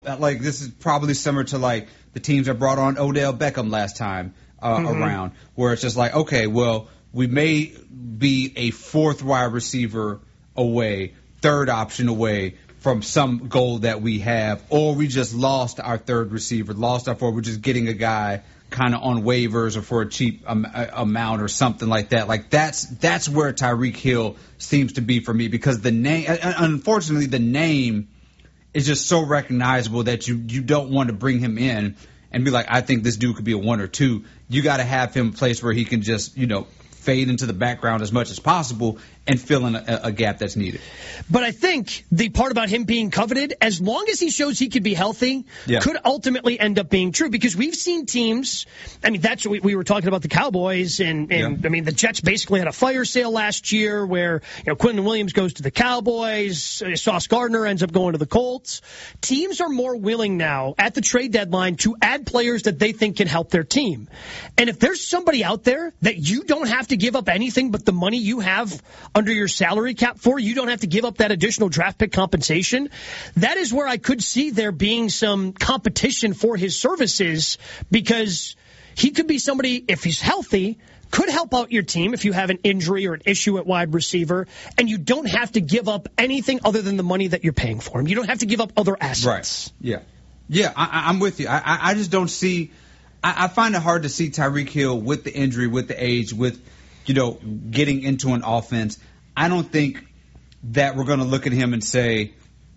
Like, this is probably similar to, like, the teams that brought on Odell Beckham last time around, where it's just like, okay, well, we may be a fourth wide receiver away, third option away from some goal that we have, or we just lost our third receiver, we're just getting a guy kind of on waivers or for a cheap amount or something like that. Like, that's where Tyreek Hill seems to be for me, because the name, unfortunately, the name is just so recognizable that you don't want to bring him in and be like, I think this dude could be a 1 or 2. You got to have him a place where he can just, fade into the background as much as possible and fill in a gap that's needed. But I think the part about him being coveted, as long as he shows he could be healthy, could ultimately end up being true. Because we've seen teams, that's what we were talking about the Cowboys, and the Jets basically had a fire sale last year where Quentin Williams goes to the Cowboys, Sauce Gardner ends up going to the Colts. Teams are more willing now at the trade deadline to add players that they think can help their team. And if there's somebody out there that you don't have to give up anything but the money you have under your salary cap for, you don't have to give up that additional draft pick compensation, that is where I could see there being some competition for his services, because he could be somebody, if he's healthy, could help out your team if you have an injury or an issue at wide receiver, and you don't have to give up anything other than the money that you're paying for him. You don't have to give up other assets. Right. Yeah, I'm with you. I just don't see – I find it hard to see Tyreek Hill with the injury, with the age, with – getting into an offense. I don't think that we're going to look at him and say,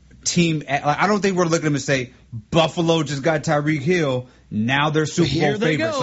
I don't think we're looking at him and say, Buffalo just got Tyreek Hill, now they're Super Bowl favorites.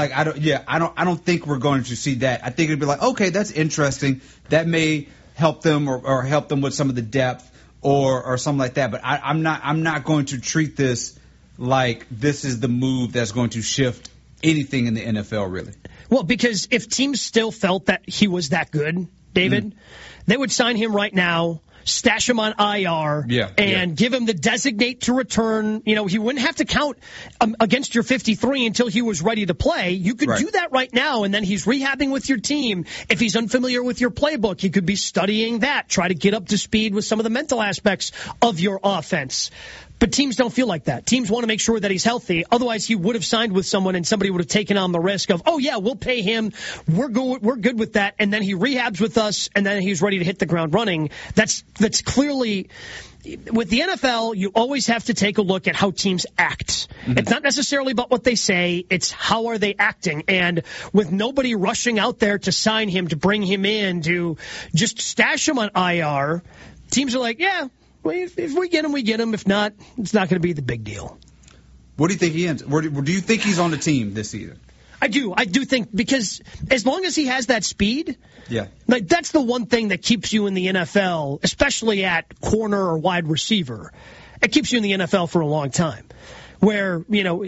I don't think we're going to see that. I think it'd be like, okay, that's interesting. That may help them or help them with some of the depth or something like that. But I'm not going to treat this like this is the move that's going to shift anything in the NFL, really. Well, because if teams still felt that he was that good, David, they would sign him right now, stash him on IR, and give him the designate to return. He wouldn't have to count against your 53 until he was ready to play. You could do that right now, and then he's rehabbing with your team. If he's unfamiliar with your playbook, he could be studying that, try to get up to speed with some of the mental aspects of your offense. But teams don't feel like that. Teams want to make sure that he's healthy. Otherwise, he would have signed with someone and somebody would have taken on the risk of, we'll pay him. We're good with that. And then he rehabs with us, and then he's ready to hit the ground running. That's clearly, with the NFL, you always have to take a look at how teams act. It's not necessarily about what they say. It's how are they acting. And with nobody rushing out there to sign him, to bring him in, to just stash him on IR, teams are like, if we get him, we get him. If not, it's not going to be the big deal. What do you think he ends? Do you think he's on the team this season? I do think, because as long as he has that speed, that's the one thing that keeps you in the NFL, especially at corner or wide receiver. It keeps you in the NFL for a long time. Where,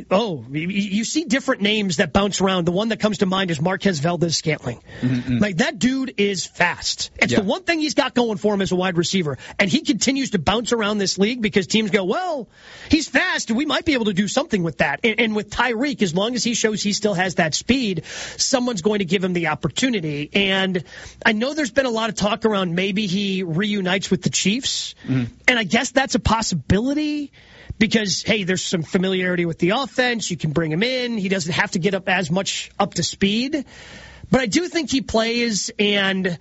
you see different names that bounce around. The one that comes to mind is Marquez Valdez-Scantling. Like, that dude is fast. It's the one thing he's got going for him as a wide receiver. And he continues to bounce around this league because teams go, well, he's fast. We might be able to do something with that. And with Tyreek, as long as he shows he still has that speed, someone's going to give him the opportunity. And I know there's been a lot of talk around maybe he reunites with the Chiefs. And I guess that's a possibility. Because, hey, there's some familiarity with the offense. You can bring him in. He doesn't have to get up as much up to speed. But I do think he plays, and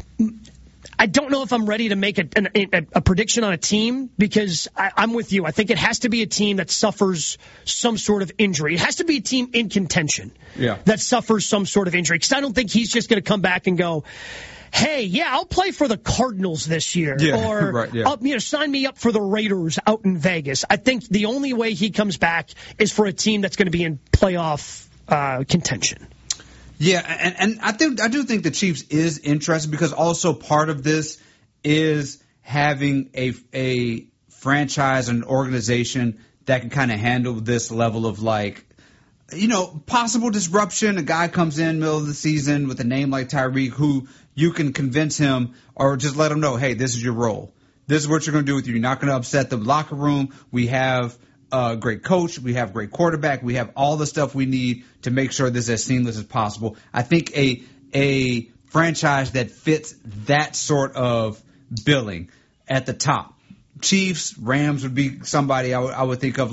I don't know if I'm ready to make a prediction on a team, because I'm with you. I think it has to be a team that suffers some sort of injury. It has to be a team in contention that suffers some sort of injury. Because I don't think he's just going to come back and go, hey, I'll play for the Cardinals this year. Or sign me up for the Raiders out in Vegas. I think the only way he comes back is for a team that's going to be in playoff contention. Yeah, and I do think the Chiefs is interested, because also part of this is having a franchise and organization that can kind of handle this level of, like, possible disruption. A guy comes in middle of the season with a name like Tyreek, who you can convince him or just let him know, hey, this is your role. This is what you're going to do with you. You're not going to upset the locker room. We have a great coach. We have a great quarterback. We have all the stuff we need to make sure this is as seamless as possible. I think a franchise that fits that sort of billing at the top Chiefs, Rams would be somebody I would think of